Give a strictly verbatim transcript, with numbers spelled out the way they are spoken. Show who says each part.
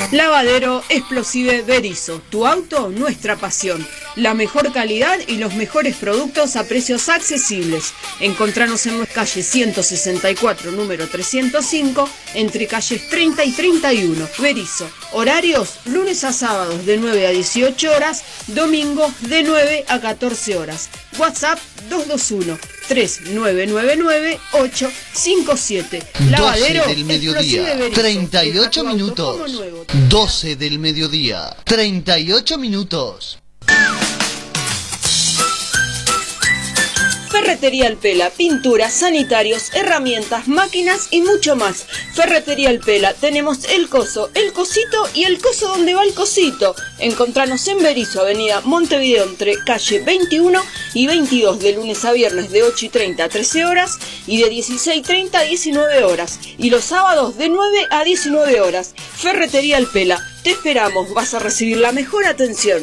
Speaker 1: Lavadero Explosive Berisso, tu auto, nuestra pasión. La mejor calidad y los mejores productos a precios accesibles. Encontranos en nuestra calle ciento sesenta y cuatro, número trescientos cinco, entre calles treinta y treinta y uno. Berisso. Horarios, lunes a sábados de nueve a dieciocho horas, domingos de nueve a catorce horas. WhatsApp dos dos uno, tres nueve nueve nueve, ocho cinco siete.
Speaker 2: Lavadero doce del mediodía, treinta y ocho minutos. doce del mediodía, treinta y ocho minutos.
Speaker 1: Ferretería El Pela, pinturas, sanitarios, herramientas, máquinas y mucho más. Ferretería El Pela, tenemos el coso, el cosito y el coso donde va el cosito. Encontranos en Berisso, avenida Montevideo, entre calle veintiuno y veintidós, de lunes a viernes de ocho y treinta a trece horas y de dieciséis y treinta a diecinueve horas. Y los sábados de nueve a diecinueve horas. Ferretería El Pela, te esperamos, vas a recibir la mejor atención.